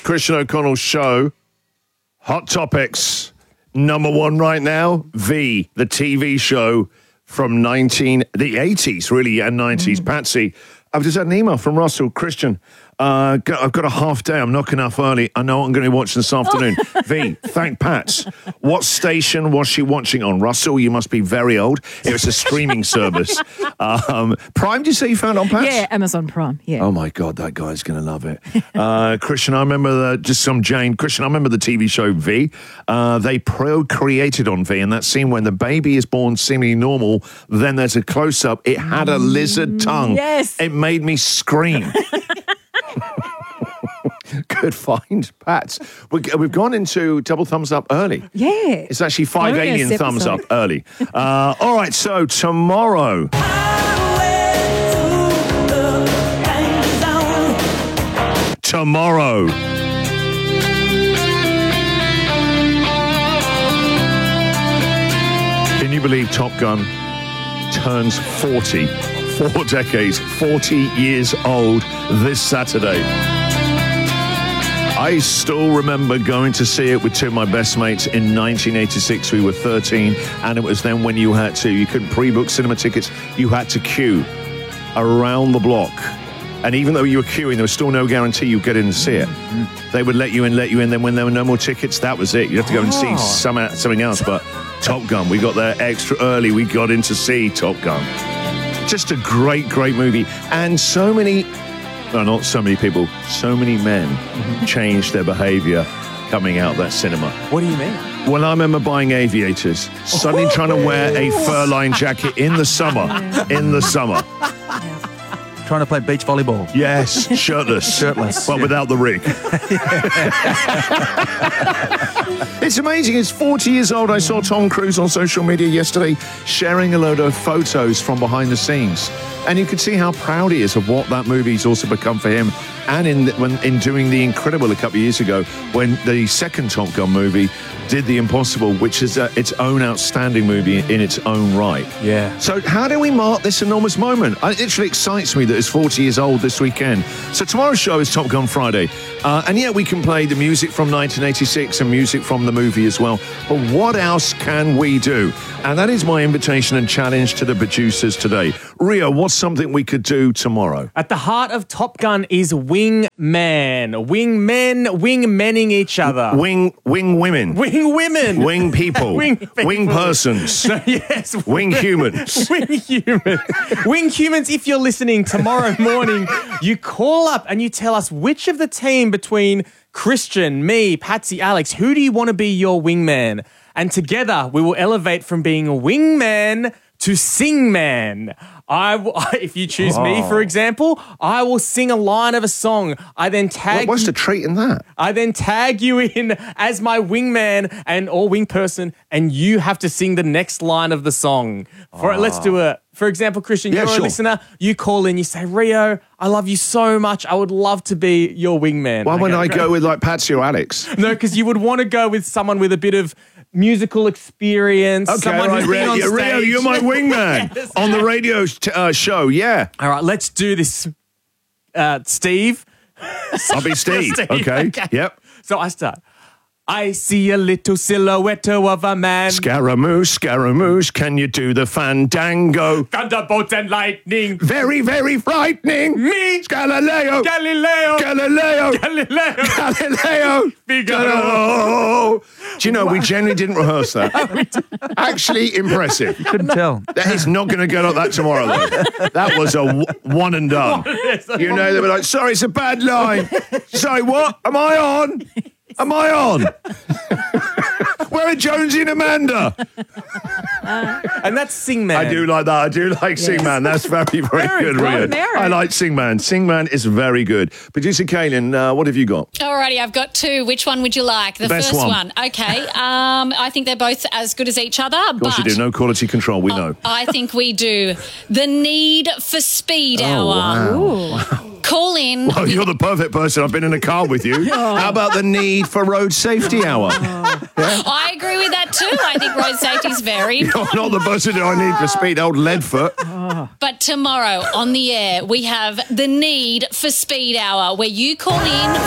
Christian O'Connell Show. Hot Topics. Number one right now, V, the TV show from the 80s, really, and 90s. Patsy, I've just had an email from Russell. Christian, I've got a half day. I'm knocking off early. I know what I'm going to be watching this afternoon. V, thank Pats. What station was she watching on? Russell, you must be very old. It was a streaming service. Prime, did you say you found on Pats? Yeah, Amazon Prime, yeah. Oh, my God, that guy's going to love it. Christian, I remember Christian, I remember the TV show V. They procreated on V, and that scene when the baby is born seemingly normal, then there's a close-up. It had a lizard tongue. Yes. It made me scream. Good find, Pat. We've gone into double thumbs up early. Yeah. It's actually 5 Bonus alien thumbs up episode. early. All right, so tomorrow. Tomorrow. Can you believe Top Gun turns 40? 4 decades, 40 years old this Saturday. I still remember going to see it with two of my best mates in 1986. We were 13, and it was then when you couldn't pre-book cinema tickets, you had to queue around the block. And even though you were queuing, there was still no guarantee you'd get in and see it. They would let you in. Then when there were no more tickets, that was it. You'd have to go and see something else. But Top Gun, we got there extra early. We got in to see Top Gun. Just a great, great movie. And so many... No, not so many people. So many men changed their behaviour coming out that cinema. What do you mean? Well, I remember buying aviators, suddenly trying to wear a fur-lined jacket in the summer. Trying to play beach volleyball. Yes, shirtless. But without the rig. It's amazing. It's 40 years old. I saw Tom Cruise on social media yesterday sharing a load of photos from behind the scenes. And you could see how proud he is of what that movie's also become for him. And in doing The Incredible a couple of years ago, when the second Top Gun movie did The Impossible, which is its own outstanding movie in its own right. Yeah. So how do we mark this enormous moment? It literally excites me that it's 40 years old this weekend. So tomorrow's show is Top Gun Friday. And yeah, we can play the music from 1986 and music from the movie as well. But what else can we do? And that is my invitation and challenge to the producers today. Rio, what's something we could do tomorrow? At the heart of Top Gun is wingman. Wingmenning each other. Wing women. Wing women. Wing people. Wing people. Wing persons. Yes. Wing humans. Wing humans. Wing humans, if you're listening tomorrow morning, you call up and you tell us which of the team between Christian, me, Patsy, Alex, who do you want to be your wingman? And together we will elevate from being a wingman to singman. If you choose me, for example, I will sing a line of a song. I then tag What's the treat in that? I then tag you in as my wingman or wing person, and you have to sing the next line of the song. Let's do it. For example, Christian, you're a listener. You call in, you say, Rio, I love you so much. I would love to be your wingman. Why wouldn't I go with like Patsy or Alex? No, because you would want to go with someone with a bit of musical experience. Okay, someone who's been on stage. Rio, you're my wingman Yes. on the radio show. Yeah. All right, let's do this. Steve. I'll be Steve. Okay. Yep. So I start. I see a little silhouette of a man. Scaramouche, Scaramouche, can you do the fandango? Thunderbolts and lightning. Very, very frightening. Me. Galileo. Galileo. Galileo. Galileo. Galileo. Figaro. Do you know, we generally didn't rehearse that. Actually, impressive. Couldn't tell. That is not going to get like that tomorrow, though. That was a one and done. You know, they were like, sorry, it's a bad line. Sorry, what? Am I on? Am I on? Where are Jonesy and Amanda? And that's Singman. I do like that. I do like Singman. That's very, very good, Rio. I like Singman. Singman is very good. Producer Kaylin, what have you got? Alrighty, I've got two. Which one would you like? The best first one. Okay. I think they're both as good as each other. Of course you do. No quality control, we know. I think we do. The Need for Speed Hour. Wow. Call in. Well, you're the perfect person. I've been in a car with you. How about the Need for Road Safety Hour? I agree with that too. I think road safety is very important. You're not the person I need for speed, old Leadfoot. But tomorrow on the air, we have the Need for Speed Hour, where you call in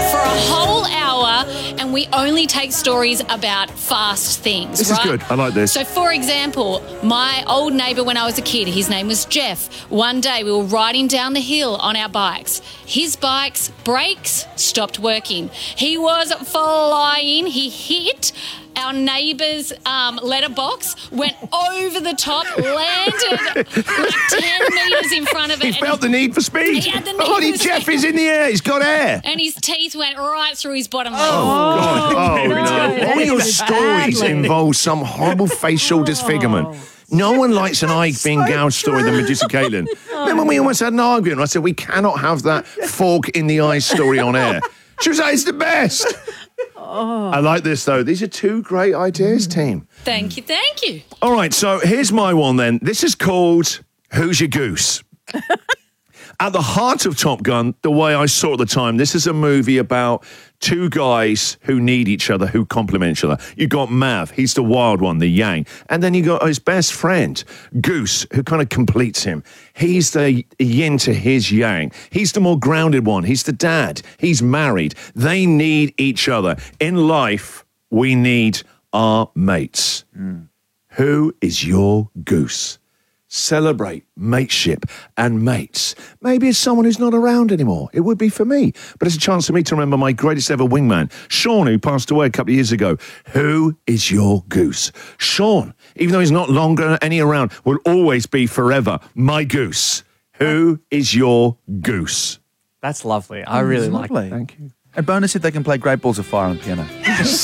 for a whole hour, and we only take stories about fast things. This right? is good. I like this. So, for example, my old neighbour when I was a kid, his name was Jeff. One day we were riding down the hill on our bikes. His bike's brakes stopped working. He was flying. He hit our neighbour's letterbox, went over the top, landed like 10 metres in front of it. He felt the need for speed. He had the need Bloody for Jeff speed. is in the air. He's got air. And his teeth went right through his bottom lip. God. Oh, no. that All is your bad, stories Lee. involve some horrible facial disfigurement. No one likes an eye being gouged story than Medusa Caitlin. Remember we almost had an argument? I said, we cannot have that fork in the eye story on air. She was like, it's the best. I like this, though. These are two great ideas, team. Thank you, thank you. All right, so here's my one then. This is called Who's Your Goose? At the heart of Top Gun, the way I saw it at the time, this is a movie about two guys who need each other, who complement each other. You got Mav, he's the wild one, the yang. And then you got his best friend, Goose, who kind of completes him. He's the yin to his yang. He's the more grounded one. He's the dad. He's married. They need each other. In life, we need our mates. Who is your goose? Celebrate mateship and mates. Maybe it's someone who's not around anymore. It would be for me. But it's a chance for me to remember my greatest ever wingman, Sean, who passed away a couple of years ago. Who is your goose? Sean, even though he's not longer any around, will always be forever my goose. Who is your goose? That's lovely. I really like Lovely. it. Thank you. A bonus if they can play Great Balls of Fire on the piano.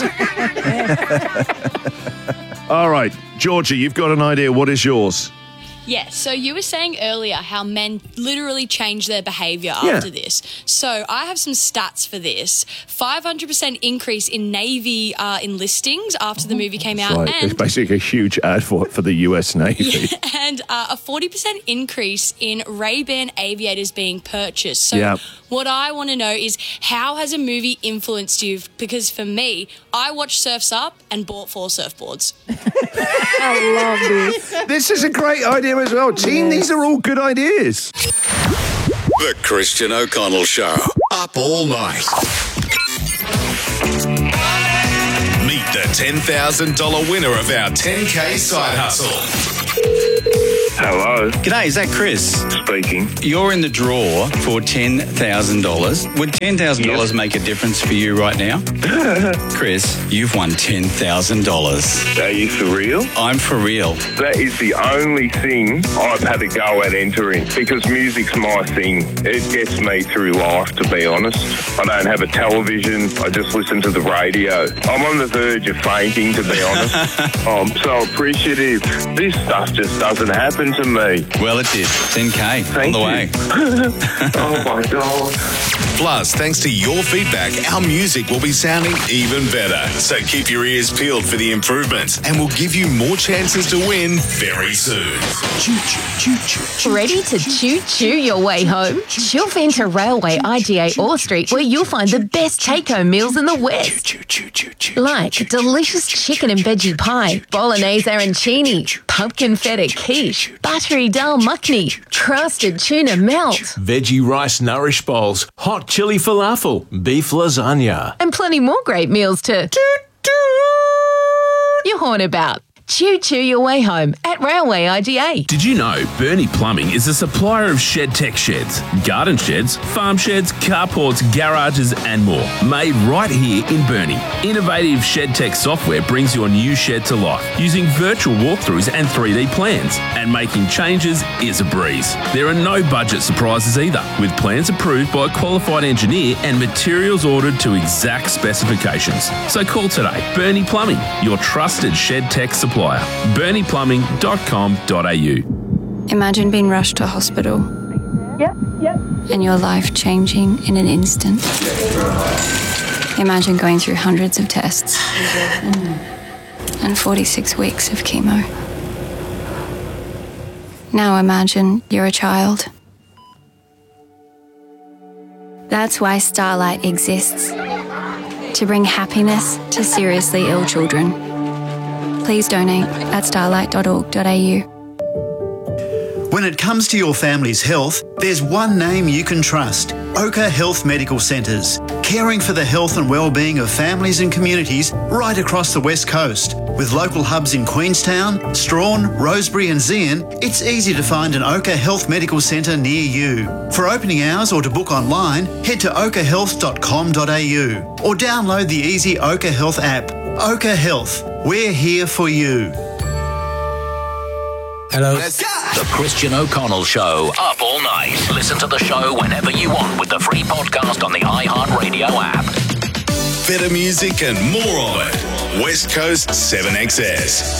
All right, Georgie, you've got an idea. What is yours? Yeah, so you were saying earlier how men literally change their behaviour Yeah. after this. So I have some stats for this. 500% increase in Navy enlistings after the movie came out. Right, it's And basically a huge ad for the US Navy. and a 40% increase in Ray-Ban aviators being purchased. So Yeah. what I want to know is, how has a movie influenced you? Because for me, I watched Surf's Up and bought 4 surfboards. I love this. This is a great idea as well. Team, these are all good ideas. The Christian O'Connell Show. Up all night. Meet the $10,000 winner of our 10K side hustle. Hello, G'day, is that Chris? speaking. You're in the draw for $10,000. Would $10,000 make a difference for you right now? Chris, you've won $10,000. Are you for real? I'm for real. That is the only thing I've had to go at entering, because music's my thing. It gets me through life, to be honest. I don't have a television. I just listen to the radio. I'm on the verge of fainting, to be honest. I'm so appreciative. This stuff just doesn't happen to me. Well, it did. 10K Thank on the you. way. Oh, my God. Plus, thanks to your feedback, our music will be sounding even better. So keep your ears peeled for the improvements, and we'll give you more chances to win very soon. Ready to choo-choo your way home? Chill into Railway IGA Orr Street, where you'll find the best take-home meals in the West. Like delicious chicken and veggie pie, bolognese arancini, pumpkin feta quiche, buttery dal makhni, crusted tuna melt, Veggie rice nourish bowls, hot chili falafel, beef lasagna. and plenty more great meals to your horn about. Choo-choo your way home at Railway IGA. Did you know Bernie Plumbing is a supplier of shed tech sheds, garden sheds, farm sheds, carports, garages and more, made right here in Bernie. Innovative shed tech software brings your new shed to life using virtual walkthroughs and 3D plans, and making changes is a breeze. There are no budget surprises either, with plans approved by a qualified engineer and materials ordered to exact specifications. So call today. Bernie Plumbing, your trusted shed tech supplier. BerniePlumbing.com.au. Imagine being rushed to hospital. And your life changing in an instant. Imagine going through hundreds of tests. And 46 weeks of chemo. Now imagine you're a child. That's why Starlight exists. To bring happiness to seriously ill children. Please donate at starlight.org.au. When it comes to your family's health, there's one name you can trust. Oka Health Medical Centres, caring for the health and well-being of families and communities right across the West Coast. With local hubs in Queenstown, Strawn, Rosebery and Zeehan, it's easy to find an Oka Health Medical Centre near you. For opening hours or to book online, head to okahealth.com.au or download the easy Oka Health app. Oka Health, we're here for you. Hello. The Christian O'Connell Show. Up all night. Listen to the show whenever you want with the free podcast on the iHeartRadio app. Better music and more of it. West Coast 7XS.